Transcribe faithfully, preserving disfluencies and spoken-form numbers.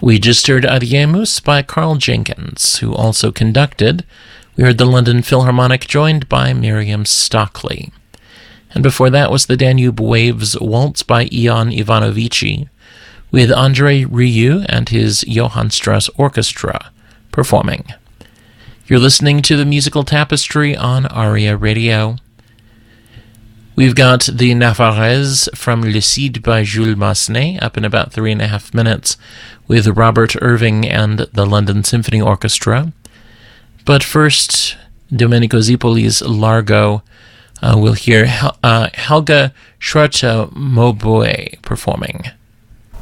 We just heard Adiemus by Carl Jenkins, who also conducted. We heard the London Philharmonic joined by Miriam Stockley. And before that was the Danube Waves Waltz by Ion Ivanovici, with Andrei Rieu and his Johann Strauss Orchestra performing. You're listening to the Musical Tapestry on ARIA Radio. We've got the Navarrese from Le Cid by Jules Massenet up in about three and a half minutes with Robert Irving and the London Symphony Orchestra. But first, Domenico Zippoli's Largo. Uh, we'll hear Hel- uh, Helga Schroeter-Mauboy performing.